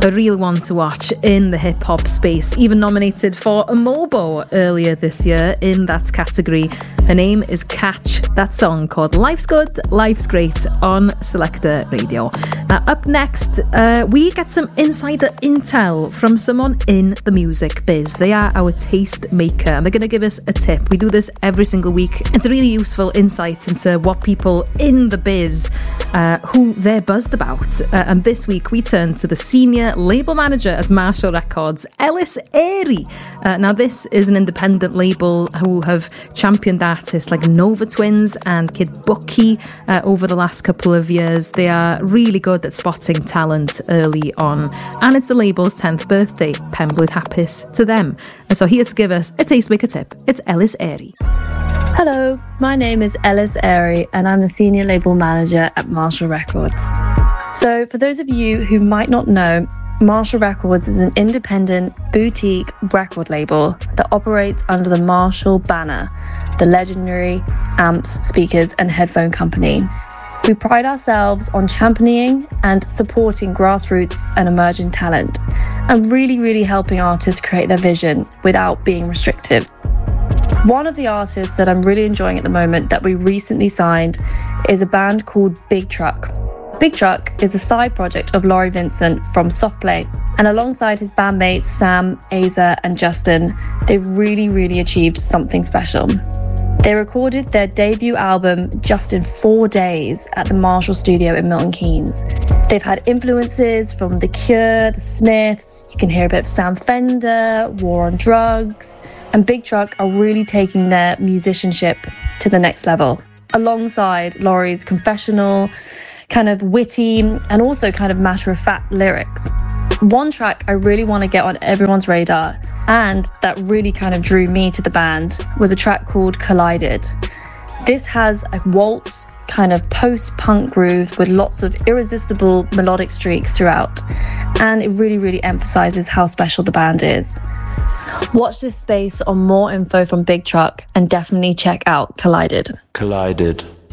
a real one to watch in the hip-hop space, even nominated for a MOBO earlier this year in that category. Her name is Catch. That song called Life's Good, Life's Great on Selector Radio. Now, up next, we get some insider intel from someone in the music biz. They are our taste maker, and they're going to give us a tip. We do this every single week. It's a really useful insight into what people in the biz, who they're buzzed about. And this week, we turn to the senior label manager at Marshall Records, Ellis Airy. Now, this is an independent label who have championed artists like Nova Twins and Kid Bucky over the last couple of years. They are really good at spotting talent early on, and it's the label's 10th birthday. Pembley Happis to them. And so here to give us a tastemaker tip, it's Ellis Airy. Hello, my name is Ellis Airy and I'm the Senior Label Manager at Marshall Records. So for those of you who might not know, Marshall Records is an independent boutique record label that operates under the Marshall banner, the legendary amps, speakers and headphone company. We pride ourselves on championing and supporting grassroots and emerging talent, and really helping artists create their vision without being restrictive. One of the artists that I'm really enjoying at the moment that we recently signed is a band called Big Truck. Big Truck is a side project of Laurie Vincent from Softplay, and alongside his bandmates Sam, Aza and Justin, they've really achieved something special. They recorded their debut album just in 4 days at the Marshall Studio in Milton Keynes. They've had influences from The Cure, The Smiths, you can hear a bit of Sam Fender, War on Drugs, and Big Truck are really taking their musicianship to the next level. Alongside Laurie's confessional, kind of witty, and also kind of matter-of-fact lyrics. One track I really want to get on everyone's radar, and that really kind of drew me to the band, was a track called Collided. This has a waltz kind of post-punk groove with lots of irresistible melodic streaks throughout, and it really emphasizes how special the band is. Watch this space on more info from Big Truck and definitely check out Collided. Collided.